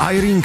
Irene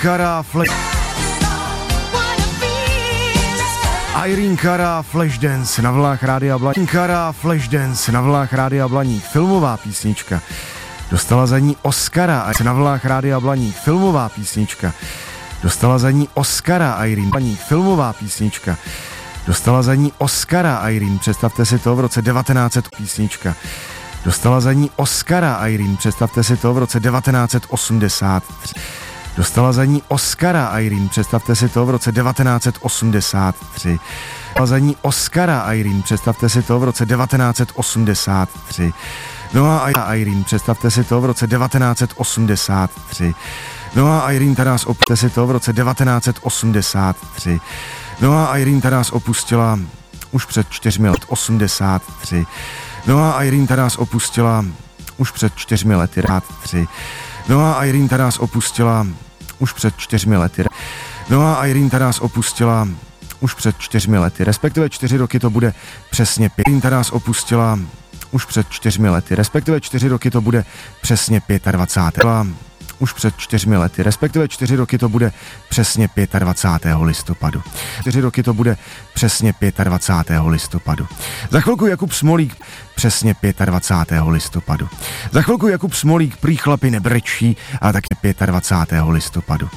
Cara Flashdance na vlnách Rádia Blaník. Irene Cara Flashdance na vlnách Rádia Blaník. Filmová písnička. Dostala za ní Oscara na vlnách Rádia Blaník. Filmová písnička. Dostala za ní Oscara Irene Blaník. Filmová písnička. Dostala za ní Oscara Irene. Představte si to v roce 1900 písnička. Dostala za ní Oscara Irene. Představte si to v roce 1983. Dostala za ní Oscara Irene. Představte si to v roce 1983. Dostala za ní Oscara Irene. Představte si to v roce 1983. No a Irene, představte si to v roce 1983. No a Irene ta nás opustila si to v roce 1983. No a Irene ta nás opustila už před 4 lety 83. No a Irene ta nás opustila už před 4 lety 3. No a Irene ta nás opustila už před 4 lety. No a Irene ta nás opustila už před 4 lety, respektive 4 roky to bude přesně 5. Irene ta nás opustila už před 4 lety, respektive 4 roky to bude přesně 25. Už před 4 lety, respektive 4 roky to bude přesně 25. listopadu. 4 roky to bude přesně 25. listopadu. Za chvilku Jakub Smolík přesně 25. listopadu. Za chvilku Jakub Smolík prý chlapi nebrečí, ale taky 25. listopadu.